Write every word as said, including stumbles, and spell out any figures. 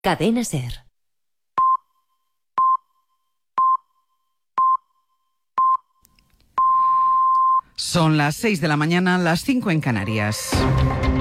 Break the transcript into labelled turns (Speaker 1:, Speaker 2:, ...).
Speaker 1: Cadena SER.
Speaker 2: Son las seis de la mañana, las cinco en Canarias.